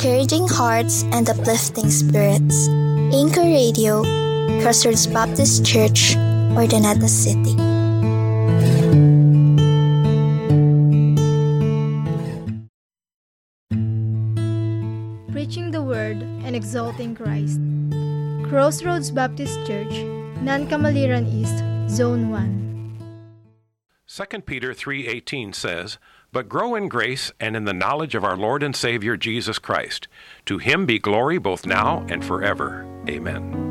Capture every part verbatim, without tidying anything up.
encouraging hearts and uplifting spirits. Anchor Radio, Crossroads Baptist Church, Ordoneta City. Preaching the Word and exalting Christ. Crossroads Baptist Church, Nancamaliran East, Zone one. Second Peter three eighteen says, "But grow in grace and in the knowledge of our Lord and Savior Jesus Christ. To him be glory both now and forever. Amen."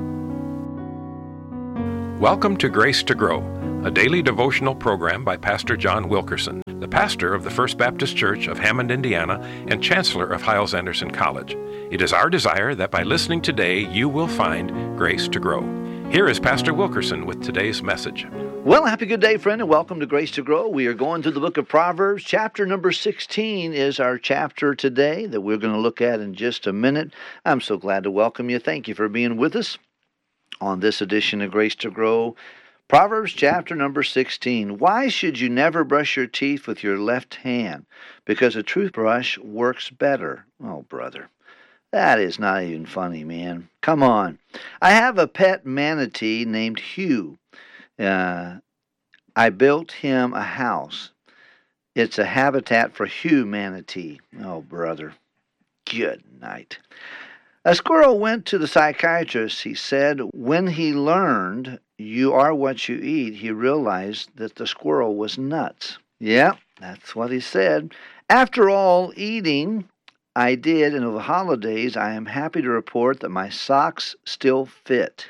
Welcome to Grace to Grow, a daily devotional program by Pastor John Wilkerson, the pastor of the First Baptist Church of Hammond, Indiana, and chancellor of Hyles-Anderson College. It is our desire that by listening today, you will find grace to grow. Here is Pastor Wilkerson with today's message. Well, happy good day, friend, and welcome to Grace to Grow. We are going through the book of Proverbs. Chapter number sixteen is our chapter today that we're going to look at in just a minute. I'm so glad to welcome you. Thank you for being with us on this edition of Grace to Grow. Proverbs chapter number sixteen. Why should you never brush your teeth with your left hand? Because a toothbrush works better. Oh, brother. That is not even funny, man. Come on. I have a pet manatee named Hugh. Uh, I built him a house. It's a habitat for Hugh manatee. Oh, brother. Good night. A squirrel went to the psychiatrist. He said when he learned you are what you eat, he realized that the squirrel was nuts. Yeah, that's what he said. After all, eating I did, and over the holidays, I am happy to report that my socks still fit.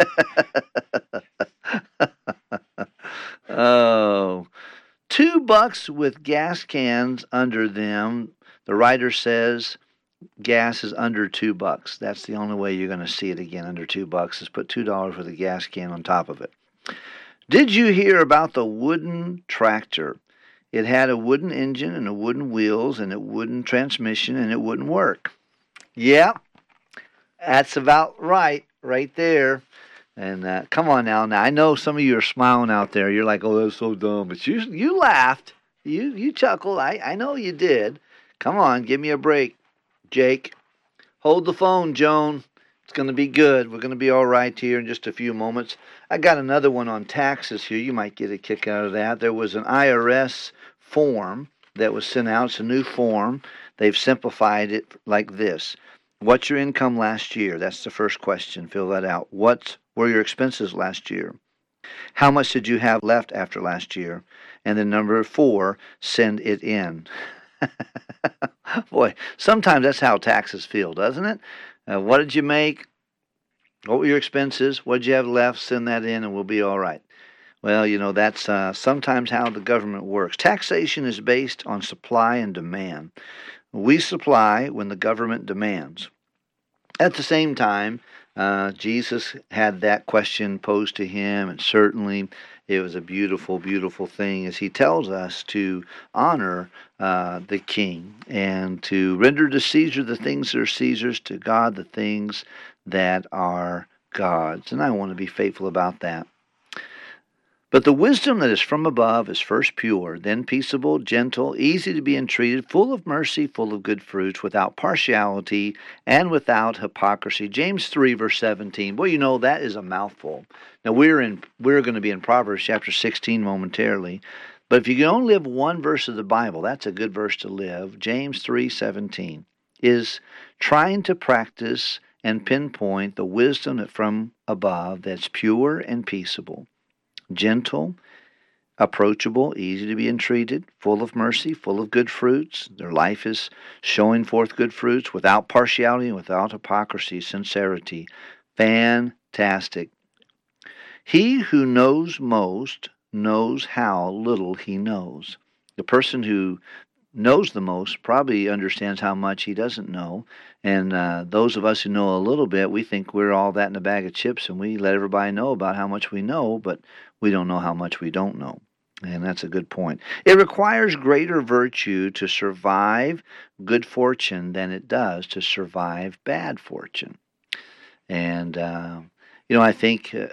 Oh, two bucks with gas cans under them. The writer says gas is under two bucks. That's the only way you're going to see it again under two bucks is put two dollars with a gas can on top of it. Did you hear about the wooden tractor? It had a wooden engine and a wooden wheels and a wooden transmission, and it wouldn't work. Yeah, that's about right, right there. And uh, come on now. Now, I know some of you are smiling out there. You're like, oh, that's so dumb. But you you laughed. You you chuckled. I, I know you did. Come on, give me a break, Jake. Hold the phone, Joan. It's going to be good. We're going to be all right here in just a few moments. I got another one on taxes here. You might get a kick out of that. There was an I R S form that was sent out. It's a new form. They've simplified it like this. What's your income last year? That's the first question. Fill that out. What were your expenses last year? How much did you have left after last year? And then number four, send it in. Boy, sometimes that's how taxes feel, doesn't it? Uh, what did you make? What were your expenses? What did you have left? Send that in and we'll be all right. Well, you know, that's uh, sometimes how the government works. Taxation is based on supply and demand. We supply when the government demands. At the same time, uh, Jesus had that question posed to him, and certainly it was a beautiful, beautiful thing as he tells us to honor uh, the king and to render to Caesar the things that are Caesar's, to God the things that are God's. And I want to be faithful about that. But the wisdom that is from above is first pure, then peaceable, gentle, easy to be entreated, full of mercy, full of good fruits, without partiality and without hypocrisy. James three, verse seventeen. Well, you know, that is a mouthful. Now, we're in we're going to be in Proverbs chapter sixteen momentarily. But if you can only live one verse of the Bible, that's a good verse to live. James three seventeen is trying to practice and pinpoint the wisdom that from above that's pure and peaceable, gentle, approachable, easy to be entreated, full of mercy, full of good fruits. Their life is showing forth good fruits without partiality and without hypocrisy, sincerity. Fantastic. He who knows most knows how little he knows. The person who knows the most probably understands how much he doesn't know. And uh, those of us who know a little bit, we think we're all that in a bag of chips, and we let everybody know about how much we know, but we don't know how much we don't know. And that's a good point. It requires greater virtue to survive good fortune than it does to survive bad fortune. And, uh, you know, I think uh,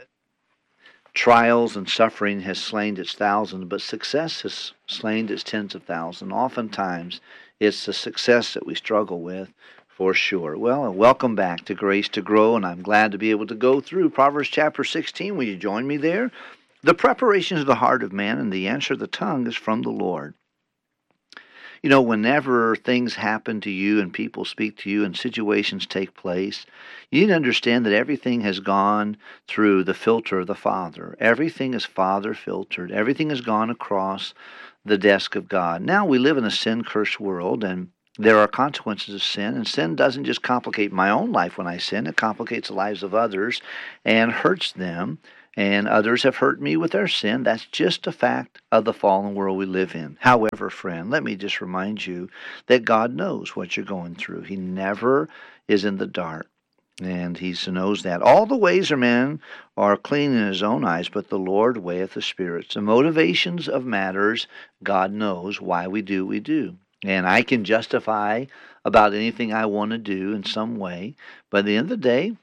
trials and suffering has slain its thousands, but success has slain its tens of thousands. Oftentimes, it's the success that we struggle with For sure. Well, welcome back to Grace to Grow, and I'm glad to be able to go through Proverbs chapter sixteen. Will you join me there? The preparations of the heart of man and the answer of the tongue is from the Lord. You know, whenever things happen to you and people speak to you and situations take place, you need to understand that everything has gone through the filter of the Father. Everything is Father filtered. Everything has gone across the desk of God. Now we live in a sin-cursed world, and there are consequences of sin, and sin doesn't just complicate my own life when I sin. It complicates the lives of others and hurts them, and others have hurt me with their sin. That's just a fact of the fallen world we live in. However, friend, let me just remind you that God knows what you're going through. He never is in the dark, and He knows that. All the ways of man are clean in His own eyes, but the Lord weigheth the spirits. The motivations of matters, God knows why we do what we do. And I can justify about anything I want to do in some way. But at the end of the day,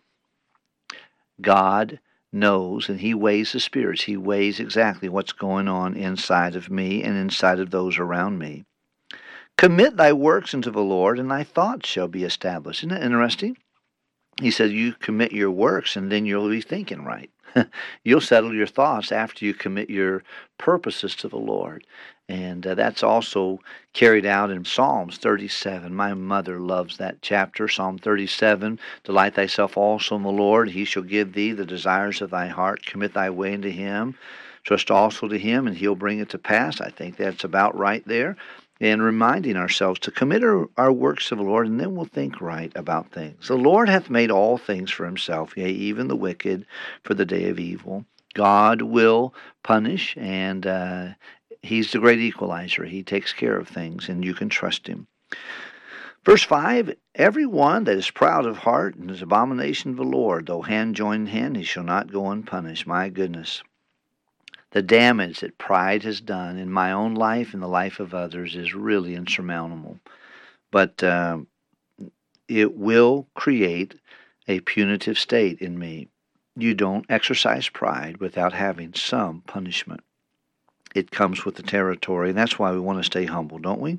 God knows, and He weighs the spirits. He weighs exactly what's going on inside of me and inside of those around me. Commit thy works unto the Lord, and thy thoughts shall be established. Isn't that interesting? He says you commit your works, and then you'll be thinking right. You'll settle your thoughts after you commit your purposes to the Lord. And uh, that's also carried out in Psalms thirty-seven. My mother loves that chapter, Psalm thirty-seven. Delight thyself also in the Lord. He shall give thee the desires of thy heart. Commit thy way unto Him. Trust also to Him, and He'll bring it to pass. I think that's about right there. And reminding ourselves to commit our, our works to the Lord, and then we'll think right about things. The Lord hath made all things for Himself, yea, even the wicked for the day of evil. God will punish, and uh, He's the great equalizer. He takes care of things, and you can trust Him. Verse five, every one that is proud of heart and is abomination of the Lord, though hand join in hand, he shall not go unpunished. My goodness. The damage that pride has done in my own life and the life of others is really insurmountable. But uh, it will create a punitive state in me. You don't exercise pride without having some punishment. It comes with the territory, and that's why we want to stay humble, don't we?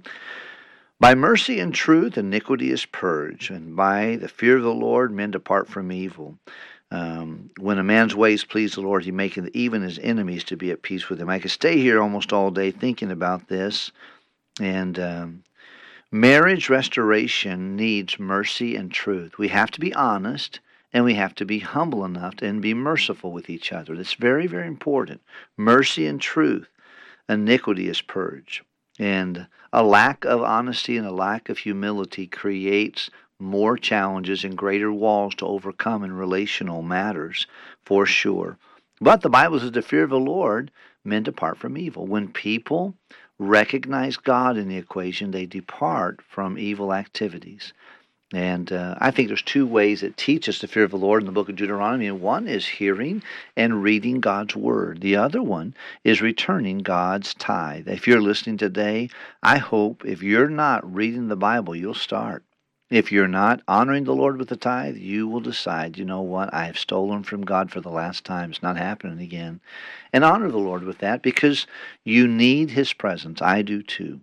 By mercy and truth, iniquity is purged, and by the fear of the Lord, men depart from evil. Um, when a man's ways please the Lord, He maketh even his enemies to be at peace with him. I could stay here almost all day thinking about this. And um, marriage restoration needs mercy and truth. We have to be honest, and we have to be humble enough and be merciful with each other. That's very, very important. Mercy and truth. Iniquity is purged. And a lack of honesty and a lack of humility creates more challenges and greater walls to overcome in relational matters, for sure. But the Bible says the fear of the Lord, men depart from evil. When people recognize God in the equation, they depart from evil activities. And uh, I think there's two ways it teaches the fear of the Lord in the book of Deuteronomy. And one is hearing and reading God's Word. The other one is returning God's tithe. If you're listening today, I hope if you're not reading the Bible, you'll start. If you're not honoring the Lord with the tithe, you will decide, you know what, I have stolen from God for the last time. It's not happening again. And honor the Lord with that, because you need His presence. I do too.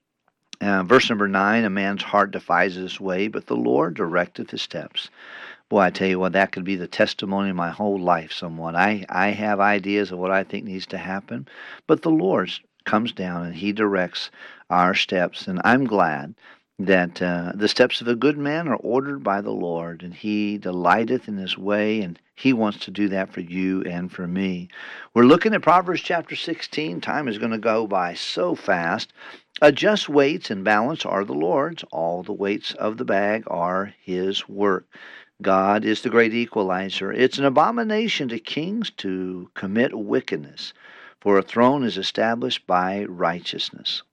Uh, verse number nine, a man's heart devises his way, but the Lord directeth his steps. Boy, I tell you what, that could be the testimony of my whole life somewhat. I, I have ideas of what I think needs to happen, but the Lord comes down and He directs our steps. And I'm glad that uh, the steps of a good man are ordered by the Lord, and He delighteth in His way, and He wants to do that for you and for me. We're looking at Proverbs chapter sixteen. Time is going to go by so fast. Adjust weights and balance are the Lord's. All the weights of the bag are His work. God is the great equalizer. It's an abomination to kings to commit wickedness, for a throne is established by righteousness.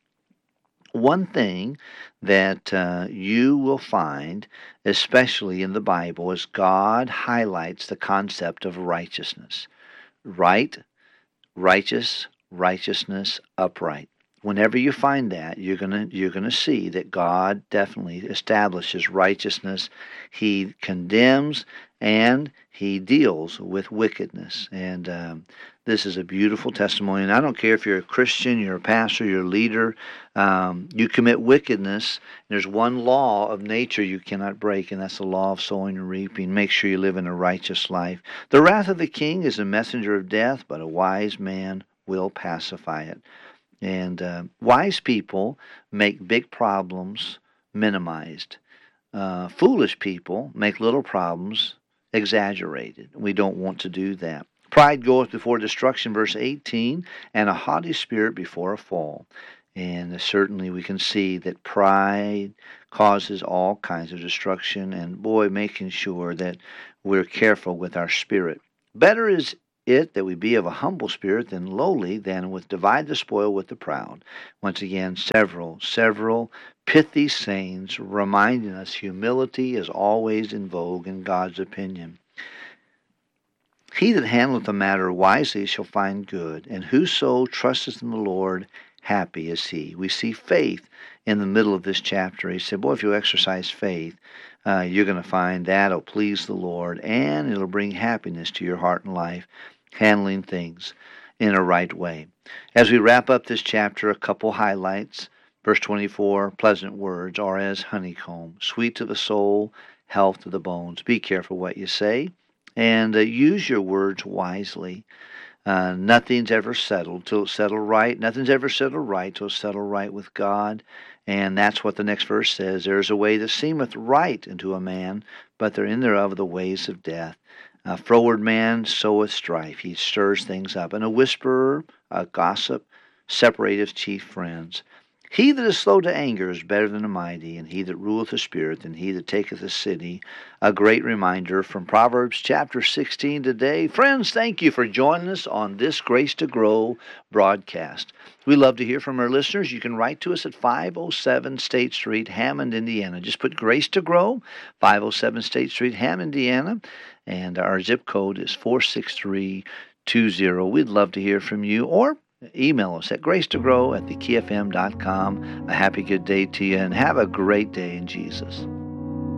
One thing that uh, you will find, especially in the Bible, is God highlights the concept of righteousness. Right, righteous, righteousness, upright. Whenever you find that, you're gonna you're gonna see that God definitely establishes righteousness. He condemns and he deals with wickedness. And um, this is a beautiful testimony. And I don't care if you're a Christian, you're a pastor, you're a leader, um, you commit wickedness. There's one law of nature you cannot break, and that's the law of sowing and reaping. Make sure you live in a righteous life. The wrath of the king is a messenger of death, but a wise man will pacify it. And uh, wise people make big problems minimized. Uh, foolish people make little problems exaggerated. We don't want to do that. Pride goeth before destruction, verse eighteen, and a haughty spirit before a fall. And certainly we can see that pride causes all kinds of destruction, and boy, making sure that we're careful with our spirit. Better is it that we be of a humble spirit than lowly, than with divide the spoil with the proud. Once again, several, several pithy sayings reminding us humility is always in vogue in God's opinion. He that handleth a matter wisely shall find good, and whoso trusteth in the Lord, happy is he. We see faith in the middle of this chapter. He said, boy, if you exercise faith, uh, you're going to find that'll please the Lord, and it'll bring happiness to your heart and life, handling things in a right way. As we wrap up this chapter, a couple highlights. Verse twenty-four, pleasant words are as honeycomb, sweet to the soul, health to the bones. Be careful what you say, and uh, use your words wisely. Uh, nothing's ever settled till it's settled right. Nothing's ever settled right till it's settled right with God. And that's what the next verse says. There is a way that seemeth right unto a man, but there in thereof the ways of death. A froward man soweth strife. He stirs things up. And a whisperer, a gossip, separateth chief friends. He that is slow to anger is better than a mighty, and he that ruleth a spirit than he that taketh a city. A great reminder from Proverbs chapter sixteen today. Friends, thank you for joining us on this Grace to Grow broadcast. We love to hear from our listeners. You can write to us at five oh seven State Street, Hammond, Indiana. Just put Grace to Grow, five oh seven State Street, Hammond, Indiana, and our zip code is four six three two zero. We'd love to hear from you, or email us at grace to grow at the key f m dot com. A happy good day to you, and have a great day in Jesus.